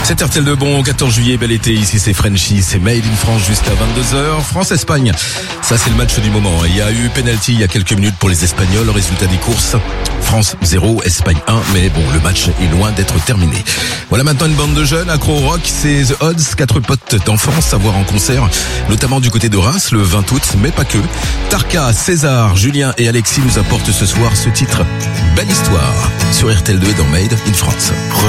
C'est RTL de bon, 14 juillet, bel été, ici c'est Frenchy, c'est Made in France jusqu'à 22h. France-Espagne, ça c'est le match du moment. Il y a eu penalty il y a quelques minutes pour les Espagnols, résultat des courses, France 0, Espagne 1, mais bon, le match est loin d'être terminé. Voilà maintenant une bande de jeunes, accro au rock, c'est The Odds, 4 potes d'enfance à voir en concert, notamment du côté de Reims le 20 août, mais pas que. Tarka, César, Julien et Alexis nous apportent ce soir ce titre, Belle Histoire, sur RTL2 dans Made in France.